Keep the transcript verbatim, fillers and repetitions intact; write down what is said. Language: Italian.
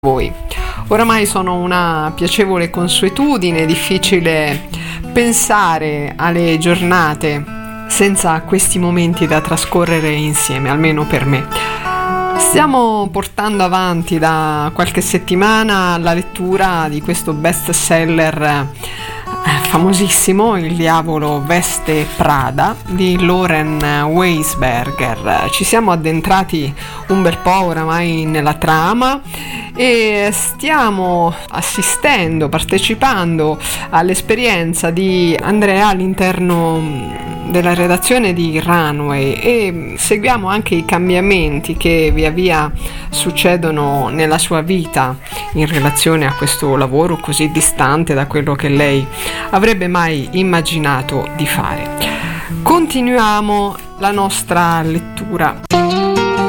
voi. Oramai sono una piacevole consuetudine, difficile pensare alle giornate senza questi momenti da trascorrere insieme, almeno per me. Stiamo portando avanti da qualche settimana la lettura di questo best seller famosissimo, Il diavolo veste Prada di Loren Weisberger. Ci siamo addentrati un bel po' oramai nella trama e stiamo assistendo, partecipando all'esperienza di Andrea all'interno della redazione di Runway e seguiamo anche i cambiamenti che via via succedono nella sua vita in relazione a questo lavoro così distante da quello che lei avrebbe mai immaginato di fare. Continuiamo la nostra lettura.